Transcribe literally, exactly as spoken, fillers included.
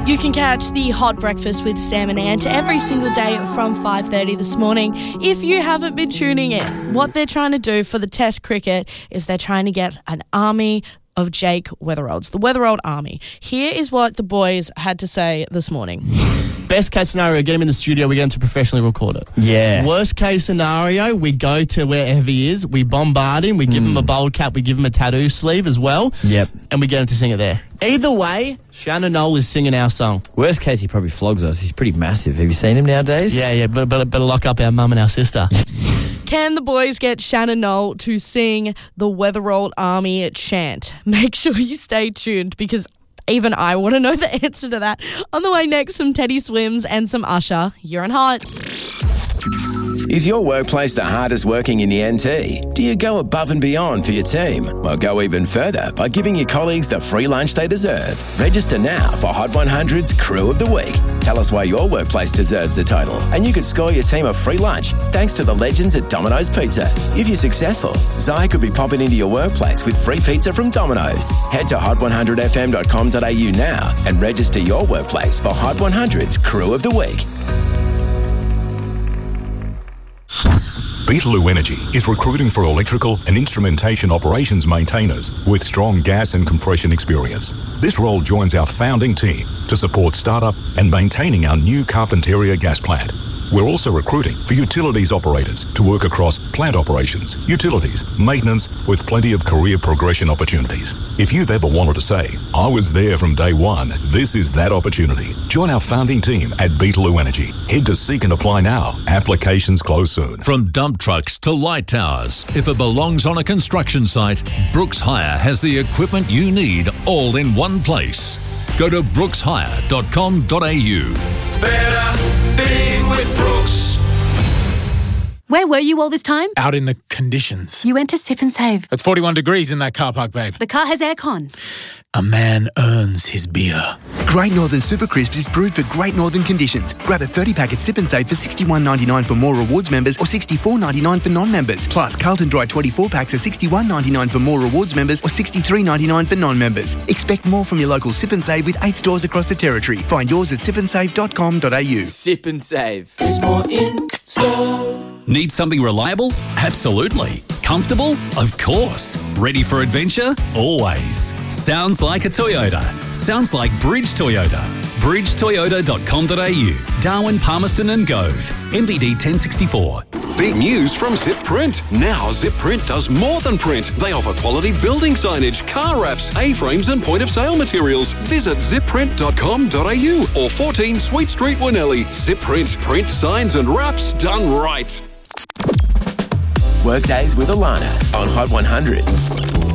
You can catch the Hot Breakfast with Sam and Ant every single day from five thirty this morning. If you haven't been tuning in, what they're trying to do for the Test cricket is they're trying to get an army of Jake Weatherolds, the Weatherald Army. Here is what the boys had to say this morning. Best case scenario, get him in the studio, we get him to professionally record it. Yeah. Worst case scenario, we go to wherever he is, we bombard him, we give Mm. him a bowl cap, we give him a tattoo sleeve as well. Yep. And we get him to sing it there. Either way, Shannon Knoll is singing our song. Worst case, he probably flogs us. He's pretty massive. Have you seen him nowadays? Yeah, yeah, but better, better lock up our mum and our sister. Can the boys get Shannon Knoll to sing the Weatherald Army chant? Make sure you stay tuned because even I want to know the answer to that. On the way next, some Teddy Swims and some Usher. You're on Hot. Is your workplace the hardest working in the N T? Do you go above and beyond for your team? Well, go even further by giving your colleagues the free lunch they deserve. Register now for Hot one hundred's Crew of the Week. Tell us why your workplace deserves the title, and you could score your team a free lunch thanks to the legends at Domino's Pizza. If you're successful, Zai could be popping into your workplace with free pizza from Domino's. Head to hot one hundred f m dot com dot a u now and register your workplace for Hot one hundred's Crew of the Week. Beetaloo Energy is recruiting for electrical and instrumentation operations maintainers with strong gas and compression experience. This role joins our founding team to support startup and maintaining our new Carpentaria gas plant. We're also recruiting for utilities operators to work across plant operations, utilities, maintenance, with plenty of career progression opportunities. If you've ever wanted to say, I was there from day one, this is that opportunity. Join our founding team at Beetaloo Energy. Head to Seek and Apply now. Applications close soon. From dump trucks to light towers, if it belongs on a construction site, Brooks Hire has the equipment you need all in one place. Go to brooks hire dot com dot a u. Better being with Brooks. Where were you all this time? Out in the conditions. You went to Sip and Save. It's forty-one degrees in that car park, babe. The car has aircon. A man earns his beer. Great Northern Super Crisps is brewed for Great Northern conditions. Grab a thirty pack at Sip and Save for sixty-one ninety-nine for More Rewards members or sixty-four ninety-nine for non-members. Plus, Carlton Dry twenty-four packs are sixty-one ninety-nine for More Rewards members or sixty-three ninety-nine for non-members. Expect more from your local Sip and Save with eight stores across the territory. Find yours at sip and save dot com dot a u. Sip and Save. There's more in store. Need something reliable? Absolutely. Comfortable? Of course. Ready for adventure? Always. Sounds like a Toyota. Sounds like Bridge Toyota. bridge toyota dot com dot a u. Darwin, Palmerston and Gove. M V D ten sixty-four. Big news from Zip Print. Now Zip Print does more than print. They offer quality building signage, car wraps, A-frames and point-of-sale materials. Visit zip print dot com dot a u or fourteen Sweet Street, Winnelly. Zip Print. Print signs and wraps done right. Workdays with Alana on Hot one hundred.